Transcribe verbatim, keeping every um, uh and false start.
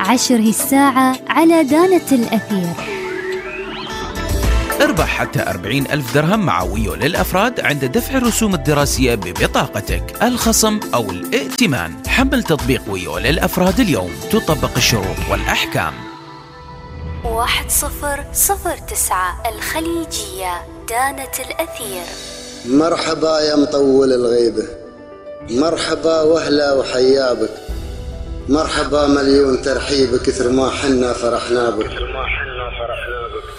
وعشر هي الساعة على دانة الأثير. اربح حتى أربعين ألف درهم مع ويو للأفراد عند دفع الرسوم الدراسية ببطاقتك، الخصم أو الائتمان. حمل تطبيق ويو للأفراد اليوم، تطبق الشروط والأحكام. واحد صفر صفر تسعة الخليجية، دانة الأثير. مرحبا يا مطول الغيبة، مرحبا وهلا وحيا بك، مرحبا مليون ترحيب، كثر ما حنا فرحنا بك.